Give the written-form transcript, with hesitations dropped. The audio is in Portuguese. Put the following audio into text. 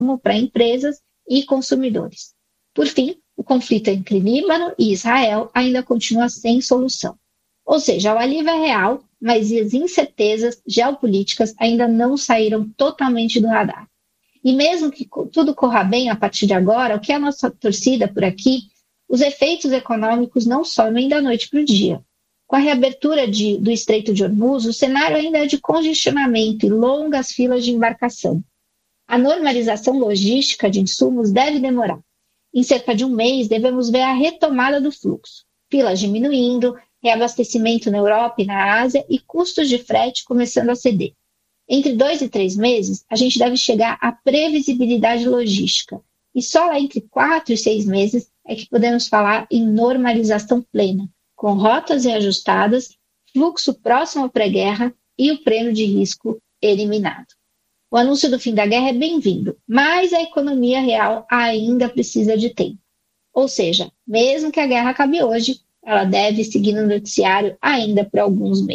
para empresas e consumidores. Por fim, o conflito entre Líbano e Israel ainda continua sem solução. Ou seja, o alívio é real, mas as incertezas geopolíticas ainda não saíram totalmente do radar. E mesmo que tudo corra bem a partir de agora, o que é a nossa torcida por aqui, os efeitos econômicos não somem da noite para o dia. Com a reabertura do Estreito de Hormuz, o cenário ainda é de congestionamento e longas filas de embarcação. A normalização logística de insumos deve demorar. Em cerca de um mês, devemos ver a retomada do fluxo, filas diminuindo, reabastecimento na Europa e na Ásia e custos de frete começando a ceder. Entre 2 e 3 meses, a gente deve chegar à previsibilidade logística. E só lá entre 4 e 6 meses é que podemos falar em normalização plena, com rotas reajustadas, fluxo próximo à pré-guerra e o prêmio de risco eliminado. O anúncio do fim da guerra é bem-vindo, mas a economia real ainda precisa de tempo. Ou seja, mesmo que a guerra acabe hoje, ela deve seguir no noticiário ainda por alguns meses.